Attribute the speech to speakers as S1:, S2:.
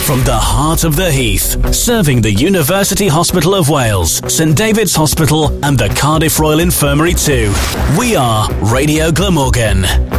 S1: From the heart of the Heath, serving the University Hospital of Wales, St David's Hospital and the Cardiff Royal Infirmary too. We are Radio Glamorgan.